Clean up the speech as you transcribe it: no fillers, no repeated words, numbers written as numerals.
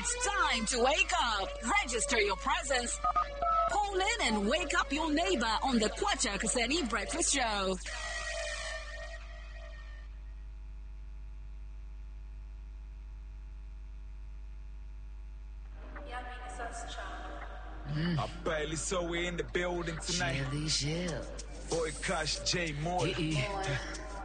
It's time to wake up. Register your presence. Call in and wake up your neighbor on the Kwacha Kaseni Breakfast Show. I barely saw we in the building tonight. Boy Kush, J Moore.